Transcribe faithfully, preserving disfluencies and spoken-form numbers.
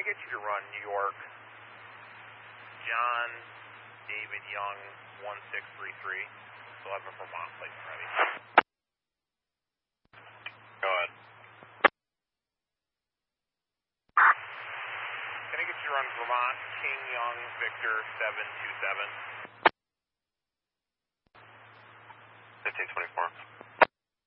I get you to run New York, John David Young, one six three three. So I have a Vermont plate ready. Go ahead. Can I get you to run Vermont, King Young, Victor, seven two seven?